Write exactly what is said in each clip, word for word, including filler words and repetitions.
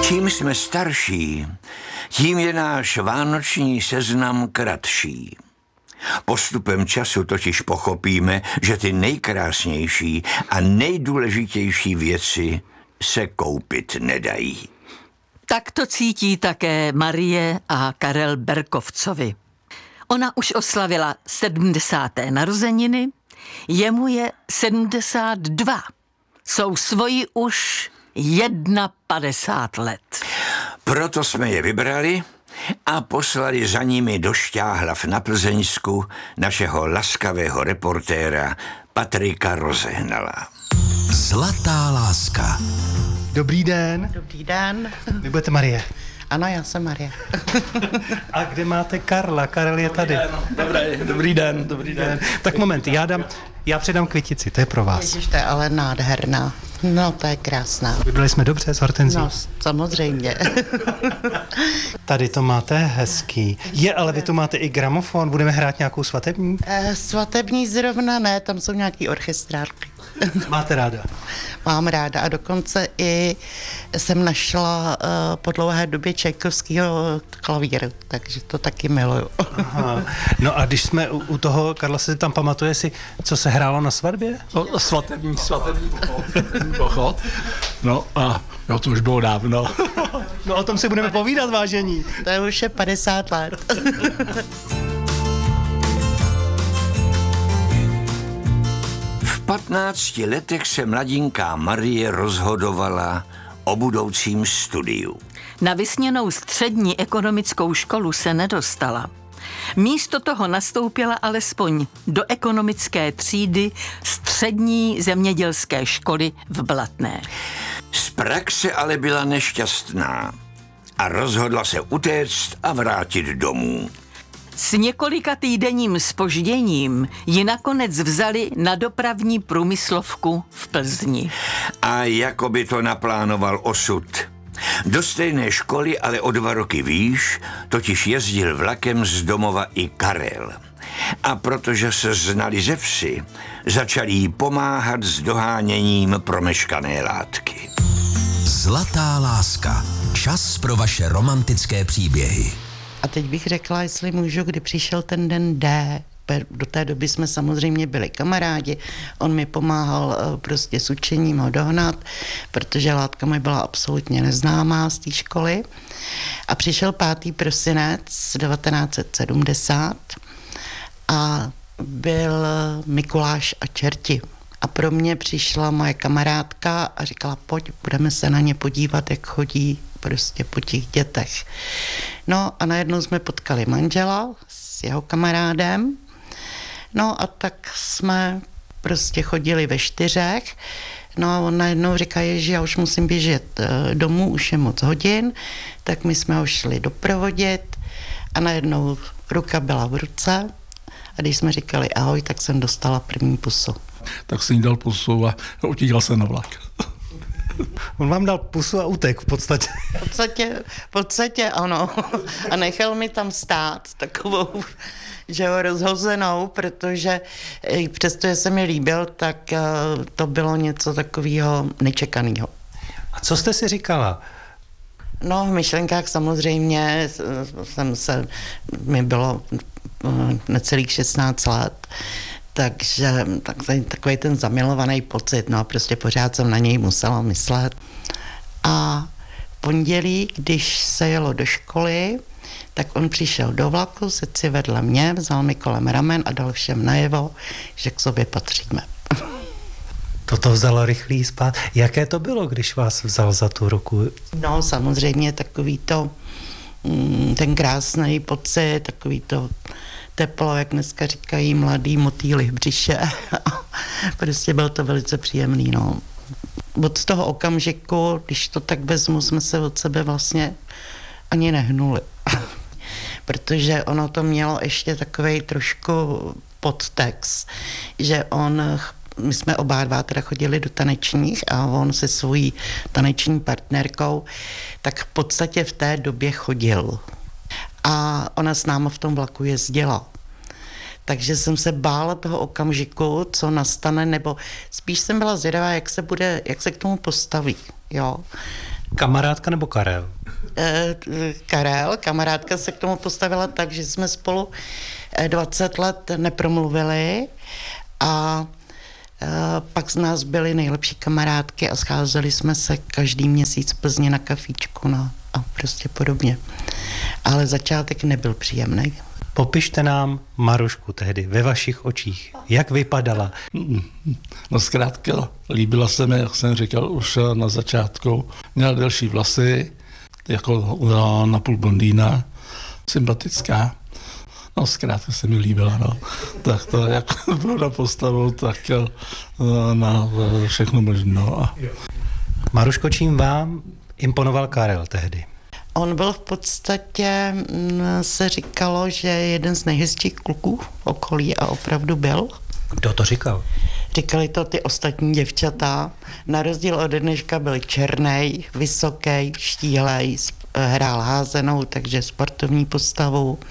Čím jsme starší, tím je náš vánoční seznam kratší. Postupem času totiž pochopíme, že ty nejkrásnější a nejdůležitější věci se koupit nedají. Tak to cítí také Marie a Karel Berkovcovi. Ona už oslavila sedmdesáté narozeniny, jemu je sedmdesát dva. Jsou svoji už padesát jedna let. Proto jsme je vybrali a poslali za nimi do Šťáhlav na Plzeňsku našeho laskavého reportéra Patrika Rozehnala. Zlatá láska. Dobrý den. Dobrý den. Vy budete Marie. Ano, já jsem Marie. A kde máte Karla? Karel je tady. Dobrý, dobrý den, dobrý den. Tak moment, já dám, já předám květici, to je pro vás. Ježiš, to je ale nádherná. No, to je krásná. Vybrali jsme dobře s hortenzí. No, samozřejmě. Tady to máte hezký. Je, ale vy tu máte i gramofon, budeme hrát nějakou svatební? Eh, svatební zrovna ne, tam jsou nějaký orchestrárky. Máte ráda? Mám ráda a dokonce i jsem našla uh, po dlouhé době Čajkovskýho klavíru, takže to taky miluju. Aha. No a když jsme u, u toho, Karla se tam pamatuje si, co se hrálo na svatbě? No, svatební, svatební pochod. No a jo, to už bylo dávno. No o tom si budeme povídat, vážení. To je už je padesát let. V patnácti letech se mladinká Marie rozhodovala o budoucím studiu. Na vysněnou střední ekonomickou školu se nedostala. Místo toho nastoupila alespoň do ekonomické třídy střední zemědělské školy v Blatné. Z praxe ale byla nešťastná a rozhodla se utéct a vrátit domů. S několika týdenním zpožděním ji nakonec vzali na dopravní průmyslovku v Plzni. A jako by to naplánoval osud. Do stejné školy, ale o dva roky výš, totiž jezdil vlakem z domova i Karel. A protože se znali ze vsi, začali jí pomáhat s doháněním promeškané látky. Zlatá láska. Čas pro vaše romantické příběhy. A teď bych řekla, jestli můžu, kdy přišel ten den D. Do té doby jsme samozřejmě byli kamarádi, on mi pomáhal prostě s učením ho dohnat, protože látka mi byla absolutně neznámá z té školy. A přišel pátý prosinec devatenáct set sedmdesát a byl Mikuláš a čerti. A pro mě přišla moje kamarádka a říkala, pojď, budeme se na ně podívat, jak chodí prostě po těch dětech. No a najednou jsme potkali manžela s jeho kamarádem. No a tak jsme prostě chodili ve čtyřech. No a on najednou říká, že já už musím běžet domů, už je moc hodin. Tak my jsme ho šli doprovodit a najednou ruka byla v ruce. A když jsme říkali ahoj, tak jsem dostala první pusu. Tak jsem jí dal pusu a utíkal jsem na vlak. On vám dal pusu a utek v podstatě. V podstatě, v podstatě ano. A nechal mi tam stát takovou, že ho rozhozenou, protože přestože se mi líbil, tak to bylo něco takového nečekaného. A co jste si říkala? No, v myšlenkách samozřejmě jsem se, mi bylo necelých šestnáct let, takže tak, takový ten zamilovaný pocit, no prostě pořád jsem na něj musela myslet. A v pondělí, když se jelo do školy, tak on přišel do vlaku, sedl si vedle mě, vzal mi kolem ramen a dal všem najevo, že k sobě patříme. Toto vzalo rychlý spát. Jaké to bylo, když vás vzal za tu ruku? No samozřejmě takový to, ten krásný pocit, takový to teplo, jak dneska říkají mladý motýly v břiše. Prostě byl to velice příjemný, no. Od toho okamžiku, když to tak vezmu, jsme se od sebe vlastně ani nehnuli. Protože ono to mělo ještě takovej trošku podtext, že on, my jsme oba dva teda chodili do tanečních a on se svojí taneční partnerkou, tak v podstatě v té době chodil. A ona s náma v tom vlaku jezdila. Takže jsem se bála toho okamžiku, co nastane, nebo spíš jsem byla zvědavá, jak se bude, jak se k tomu postaví, jo. Kamarádka nebo Karel? E, Karel, kamarádka se k tomu postavila tak, že jsme spolu dvacet let nepromluvili a e, pak z nás byly nejlepší kamarádky a scházeli jsme se každý měsíc v Plzni na kafíčku no, a prostě podobně. Ale začátek nebyl příjemný. Popište nám Marušku tehdy ve vašich očích. Jak vypadala? No zkrátka, líbila se mi, jak jsem říkal už na začátku. Měla delší vlasy, jako na půl blondýna, sympatická. No zkrátka se mi líbila, no. Tak to jak bylo na postavu, tak na všechno možno. Maruško, čím vám imponoval Karel tehdy? On byl v podstatě, se říkalo, že je jeden z nejhezčích kluků v okolí a opravdu byl. Kdo to říkal? Říkali to ty ostatní děvčata. Na rozdíl od dneška byl černej, vysoký, štíhlej, hrál házenou, takže sportovní postavu.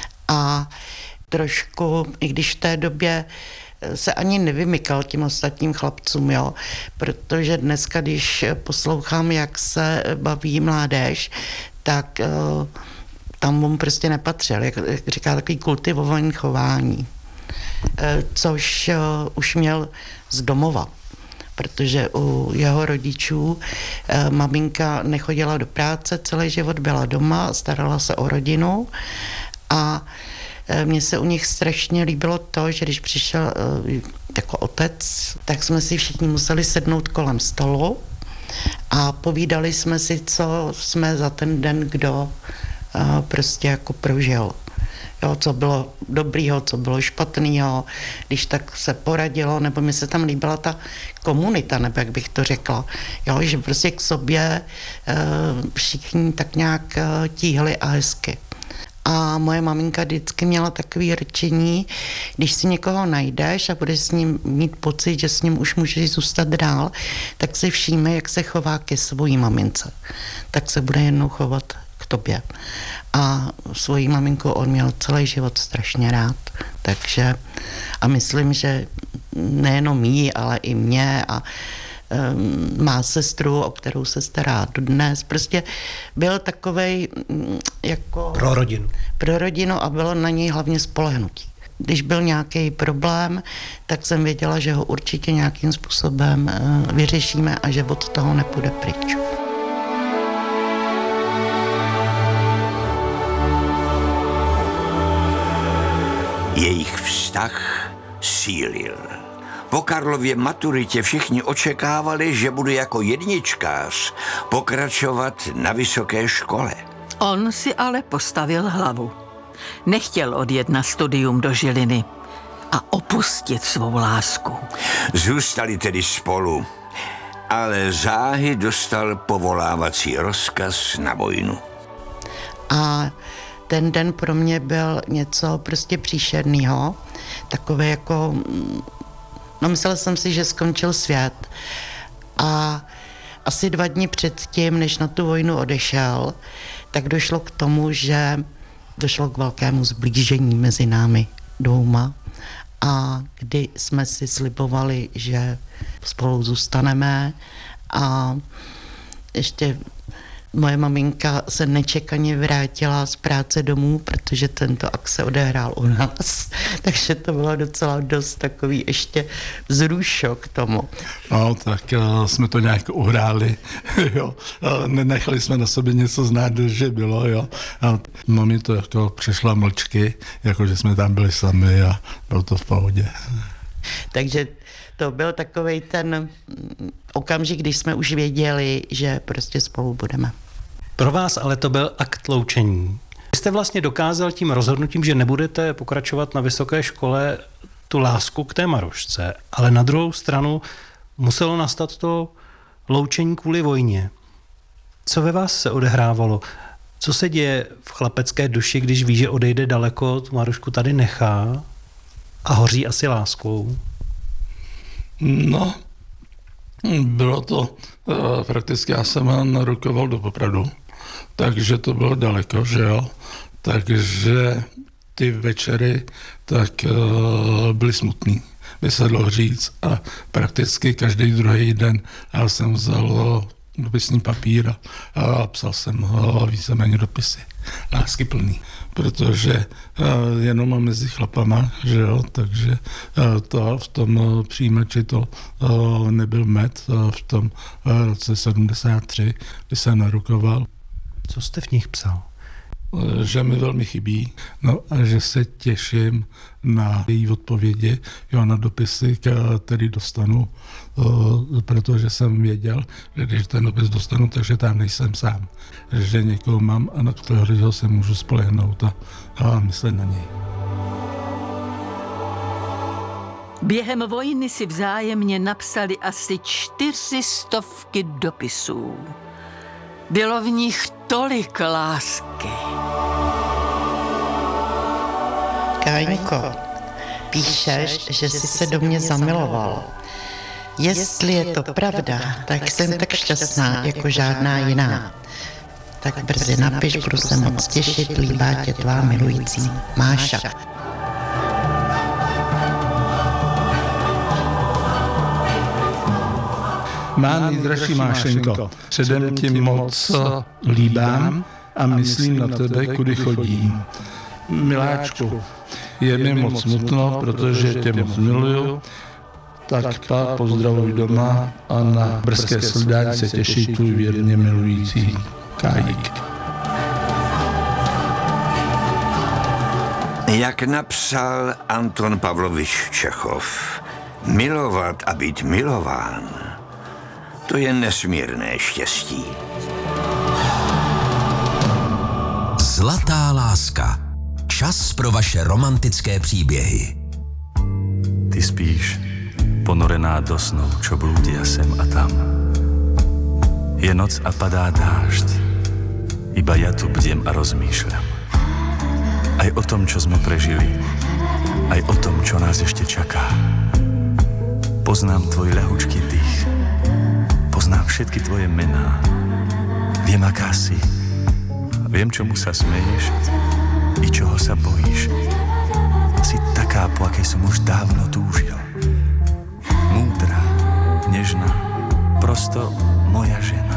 A trošku, i když v té době se ani nevymykal těm ostatním chlapcům, jo, protože dneska, když poslouchám, jak se baví mládež, tak uh, tam on prostě nepatřil, jak, jak říká, takový kultivovaný chování, uh, což uh, už měl z domova, protože u jeho rodičů uh, maminka nechodila do práce, celý život byla doma, starala se o rodinu a mně se u nich strašně líbilo to, že když přišel uh, jako otec, tak jsme si všichni museli sednout kolem stolu a povídali jsme si, co jsme za ten den kdo uh, prostě jako prožil. Jo, co bylo dobrýho, co bylo špatného, když tak se poradilo, nebo mi se tam líbila ta komunita, nebo jak bych to řekla, jo, že prostě k sobě uh, všichni tak nějak uh, tíhli a hezky. A moje maminka vždycky měla takové rčení, když si někoho najdeš a budeš s ním mít pocit, že s ním už můžeš zůstat dál, tak si všíme, jak se chová ke svojí mamince. Tak se bude jednou chovat k tobě. A svoji maminku on měl celý život strašně rád. Takže a myslím, že nejenom jí, ale i mě a um, má sestru, o kterou se stará dodnes. Prostě byl takovej jako... Pro rodinu. Pro rodinu a bylo na něj hlavně spolehnutí. Když byl nějaký problém, tak jsem věděla, že ho určitě nějakým způsobem uh, vyřešíme a že od toho nepůjde pryč. Jejich vztah sílil. Po Karlově maturitě všichni očekávali, že bude jako jedničkář pokračovat na vysoké škole. On si ale postavil hlavu. Nechtěl odjet na studium do Žiliny a opustit svou lásku. Zůstali tedy spolu, ale záhy dostal povolávací rozkaz na vojnu. A ten den pro mě byl něco prostě příšernýho, takové jako, no myslela jsem si, že skončil svět a asi dva dny předtím, než na tu vojnu odešel, tak došlo k tomu, že došlo k velkému zblížení mezi námi dvouma a kdy jsme si slibovali, že spolu zůstaneme a ještě moje maminka se nečekaně vrátila z práce domů, protože tento akt se odehrál u nás, takže to bylo docela dost takový ještě vzrušok k tomu. No, tak uh, jsme to nějak uhráli, jo. Uh, nenechali jsme na sobě něco znát, že bylo, jo. A mami to jako přešla mlčky, jako že jsme tam byli sami a bylo to v pohodě. Takže to byl takovej ten okamžik, když jsme už věděli, že prostě spolu budeme. Pro vás ale to byl akt loučení. Vy jste vlastně dokázal tím rozhodnutím, že nebudete pokračovat na vysoké škole, tu lásku k té Marušce, ale na druhou stranu muselo nastat to loučení kvůli vojně. Co ve vás se odehrávalo? Co se děje v chlapecké duši, když ví, že odejde daleko, tu Marušku tady nechá a hoří asi láskou? No, bylo to uh, prakticky, já jsem narukoval do Popradu, takže to bylo daleko, že jo, takže ty večery tak uh, byly smutný, by se dalo říct a prakticky každý druhý den já jsem vzal dopisní papír a, a psal jsem ho víceméně dopisy. Lásky plný, protože uh, jenom mezi chlapama, že jo, takže uh, to v tom uh, přijímači to uh, nebyl med uh, v tom uh, roce sedmdesát tři, kdy jsem narukoval. Co jste v nich psal? Že mi velmi chybí, no a že se těším na její odpovědi, jo, na dopisy, který dostanu, uh, protože jsem věděl, že když ten dopis dostanu, takže tam nejsem sám, že někoho mám a na kterého se můžu spolehnout a, a myslet na něj. Během vojny si vzájemně napsali asi čtyři stovky dopisů. Bylo v nich tolik lásky. Káňko, píšeš, že jsi se do mě zamiloval. Jestli je to pravda, tak jsem tak šťastná jako žádná jiná. Tak brzy napiš, budu se moc těšit, líbá tě tvá milující Máša. Má nejdražší Mášenko, předem ti moc líbám a myslím na tebe, kudy chodím. Miláčku, je mi moc smutno, protože tě moc miluju, tak pa pozdravuj doma a na brzké shledání se těší tvůj věrně milující Kájík. Jak napsal Anton Pavlovič Čechov, milovat a být milován, to je nesmírné štěstí. Zlatá láska. Čas pro vaše romantické příběhy. Ty spíš, ponorená do snov, čo blúdia sem a tam. Je noc a padá dážď, iba ja tu bdiem a rozmýšľam. Aj o tom, čo sme prežili, aj o tom, čo nás ešte čaká. Poznám tvoj ľahučký dých, poznám všetky tvoje mená. Viem, aká si, viem, čomu sa smeješ i čoho sa bojíš. Si taká, po akej som už dávno túžil. Múdra, nežná, prosto moja žena.